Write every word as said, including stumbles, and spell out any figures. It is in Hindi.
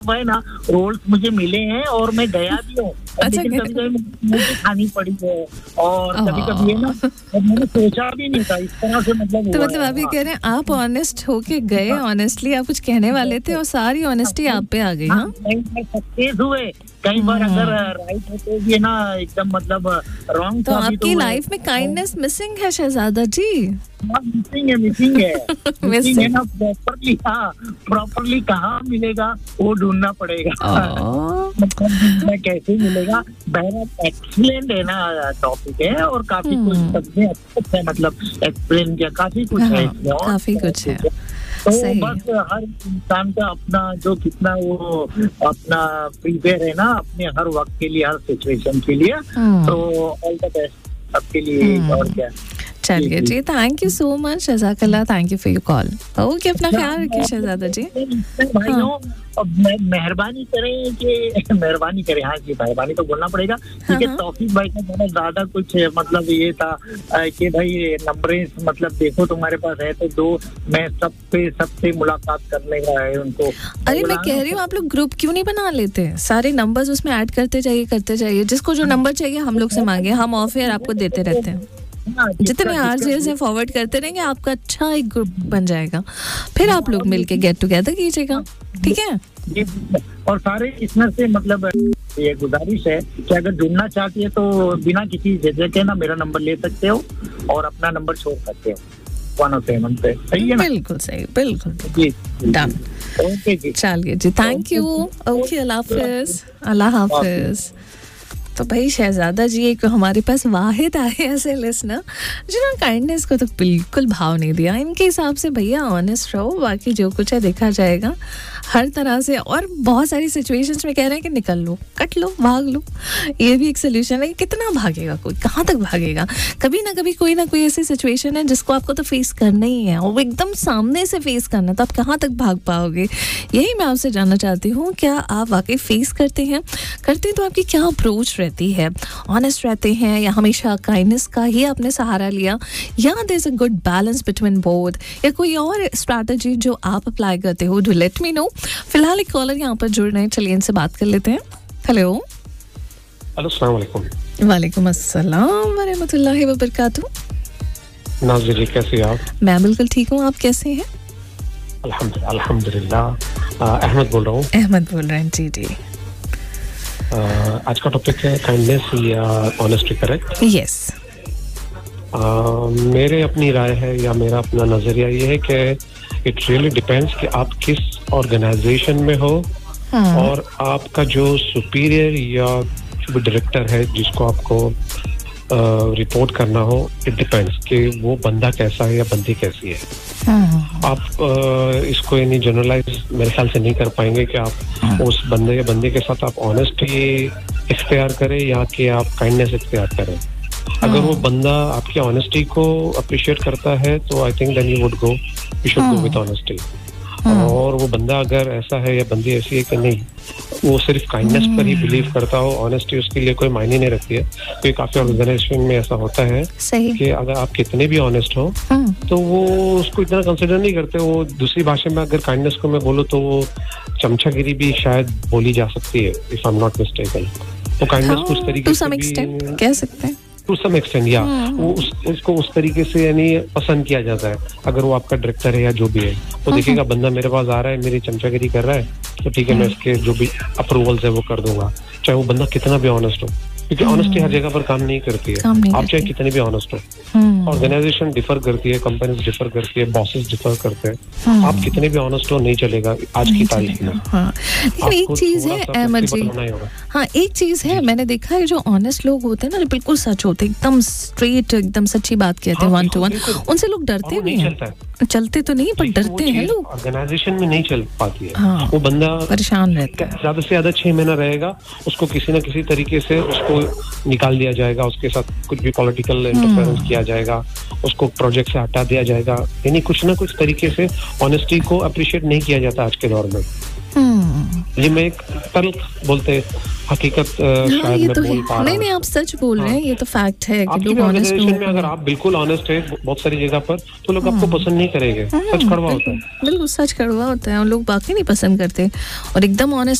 है ना रोल्स मुझे मिले हैं और मैं गया भी हूँ, अच्छा, लेकिन कभी कभी मुझे खानी पड़ी है और कभी कभी है ना मैंने सोचा भी नहीं था इस तरह से, मतलब तो मतलब आप ये कह रहे हैं आप ऑनेस्ट होके गए, ऑनेस्टली आप कुछ कहने वाले थे और सारी ऑनेस्टी आप पे आ गई। हाँ, सक्सेस हुए कई बार, अगर राइट होते भी है ना एकदम मतलब रॉन्ग तो आपकी लाइफ में काइंडनेस मिसिंग है शहजादा जी? मिसिंग है, मिसिंग है मिसिंग है ना प्रॉपरली। हाँ, प्रॉपरली कहाँ मिलेगा वो ढूंढना पड़ेगा। मतलब कैसे मिलेगा? बहरहाल एक्सीलेंट है ना टॉपिक है और काफी कुछ सबसे अच्छा है, मतलब एक्सप्लेन किया काफी कुछ है इसमें, और काफी कुछ है। तो बस हर इंसान का अपना जो कितना वो अपना प्रिपेयर है ना अपने हर वक्त के लिए, हर सिचुएशन के लिए, तो ऑल द बेस्ट सबके लिए। और क्या, चलिए जी, थैंक यू सो मच जज़ाकल्लाह, thank you for your call. Okay, अपना ख्याल रखिए शहजादा जी। भाइयों मेहरबानी करें कि मेहरबानी करें, हाँ जी मेहरबानी तो बोलना पड़ेगा, ठीक है। तौफीक भाई का बहुत ज्यादा कुछ मतलब ये था कि भाई नंबरें मतलब देखो तुम्हारे पास है तो दो, मैं सब पे सबसे मुलाकात करने का है उनको। अरे मैं कह रही हूँ आप लोग ग्रुप क्यों नहीं बना लेते, सारे नंबर्स उसमें ऐड करते जाइए करते जाइए, जिसको जो नंबर चाहिए हम लोग से मांगे, हम ऑफ एयर आपको देते रहते हैं। जितने आरजेस हैं फॉरवर्ड करते रहेंगे, आपका अच्छा एक ग्रुप बन जाएगा, फिर आप लोग मिलके गेट टुगेदर कीजिएगा, ठीक है। और सारे लिसनर से मतलब ये गुजारिश है कि अगर जुड़ना चाहती है तो बिना किसी झिझक के ना मेरा नंबर ले सकते हो और अपना नंबर छोड़ सकते हो वन ओ सेवन पे, सही है ना? बिल्कुल सही, बिल्कुल जी, डन। ओके जी, चलिए जी, थैंक यू। ओके, अल्लाह हाफिज, अल्लाह हाफिज। तो भाई शहजादा जी एक हमारे पास वाहिद आए ऐसे लिसनर जिन्होंने काइंडनेस को तो बिल्कुल भाव नहीं दिया। इनके हिसाब से भैया ऑनेस्ट रहो, बाकी जो कुछ है देखा जाएगा हर तरह से। और बहुत सारी सिचुएशंस में कह रहे हैं कि निकल लो, कट लो, भाग लो, ये भी एक सोल्यूशन है। कितना भागेगा कोई, कहाँ तक भागेगा? कभी ना कभी कोई ना कोई ऐसी सिचुएशन है जिसको आपको तो फेस करना ही है, और वो एकदम सामने से फेस करना, तो आप कहाँ तक भाग पाओगे? यही मैं आपसे जानना चाहती हूँ, क्या आप वाकई फेस करते हैं? करते हैं तो आपकी क्या अप्रोच रहती है? ऑनेस्ट रहते हैं या हमेशा काइंडनेस का ही आपने सहारा लिया, या there is a good balance between both, या कोई और स्ट्रैटेजी जो आप अप्लाई करते हो? Do let me know. फिलहाल एक कॉलर यहाँ पर जुड़ रहे हैं, चलिए इनसे बात कर लेते हैं। हेलो हेलो, अस्सलाम वालेकुम। वालेकुम अस्सलाम व रहमतुल्लाहि व बरकातहू। नाज़िर जी, कैसे हैं आप? मैं बिल्कुल ठीक हूँ, आप कैसे हैं? अल्हम्दुलिल्लाह अल्हम्दुलिल्लाह। अहमद बोल रहा हूँ। अहमद बोल रहे हैं जी जी। आज का टॉपिक है काइंडनेस या ऑनेस्टी, करेक्ट? यस। मेरे अपनी राय है या मेरा अपना नजरिया ये है कि इट रियली डिपेंड्स कि आप किस ऑर्गेनाइजेशन में हो, हाँ. और आपका जो सुपीरियर या जो भी डायरेक्टर है जिसको आपको रिपोर्ट uh, करना हो, इट डिपेंड्स कि वो बंदा कैसा है या बंदी कैसी है। हाँ. आप uh, इसको यानी जनरलाइज मेरे ख्याल से नहीं कर पाएंगे कि आप हाँ. उस बंदे या बंदे के साथ आप ऑनेस्टी इख्तियार करें या कि आप काइंडनेस इख्तियार करें। अगर वो बंदा आपकी ऑनेस्टी को अप्रिशिएट करता है तो I think then you would go you should go with honesty. और वो बंदा अगर ऐसा है या बंदी ऐसी है कि नहीं, वो सिर्फ काइंडनेस पर ही बिलीव करता हो, ऑनेस्टी उसके लिए कोई मायने नहीं रखती है, तो काफी ऑर्गेनाइजेशन में ऐसा होता है कि अगर आप कितने भी ऑनेस्ट हो तो वो उसको इतना कंसिडर नहीं करते। वो दूसरी भाषा में अगर काइंडनेस को मैं बोलूँ तो वो चमचागिरी भी शायद बोली जा सकती है, if I am not mistaken. तो काइंडनेस को उस तरीके से भी कह सकते हैं, टू सम एक्सटेंट, या वो उस, उसको उस तरीके से यानी पसंद किया जाता है। अगर वो आपका डायरेक्टर है या जो भी है, वो देखिएगा बंदा मेरे पास आ रहा है, मेरी चमचागिरी कर रहा है, तो ठीक है मैं इसके जो भी अप्रूवल्स है वो कर दूंगा, चाहे वो बंदा कितना भी ऑनेस्ट हो, क्योंकि ऑनेस्टी हर जगह पर काम नहीं करती है। आप चाहे कितने भी ऑनेस्ट हो, ऑर्गेनाइजेशन डिफर करती है, कंपनीज डिफर करती है, बॉसेस डिफर करते हैं, आप कितने भी ऑनेस्ट हो नहीं चलेगा आज की तारीख में। लेकिन एक चीज है अहमद जी, हाँ एक चीज है, मैंने देखा है जो ऑनेस्ट लोग होते हैं ना, बिल्कुल सच होते हैं, एकदम स्ट्रेट, एकदम सच्ची बात कहते हैं वन टू वन, उनसे लोग डरते भी हैं। चलते तो नहीं पर डरते हैं लोग, ऑर्गेनाइजेशन में नहीं चल पाती है। हाँ, वो बंदा परेशान रहता है, ज्यादा से ज्यादा छह महीना रहेगा, उसको किसी न किसी तरीके से उसको निकाल दिया जाएगा, उसके साथ कुछ भी पॉलिटिकल इंटरफेरेंस किया जाएगा, उसको प्रोजेक्ट से हटा दिया जाएगा, यानी कुछ ना कुछ तरीके से ऑनेस्टी को अप्रिशिएट नहीं किया जाता आज के दौर में। ये में एक तल्ख बोलते हकीकत शायद मैं तो बोल पा रहा हूं। नहीं नहीं, आप सच बोल रहे हैं, ये तो फैक्ट है कि लोग ऑनेस्ट में अगर आप बिल्कुल ऑनेस्ट है बहुत सारी जगह पर, तो लोग आपको पसंद नहीं करेंगे। सच कड़वा होता है, बिल्कुल सच कड़वा होता है, और लोग बाकी नहीं पसंद करते। और एकदम ऑनेस्ट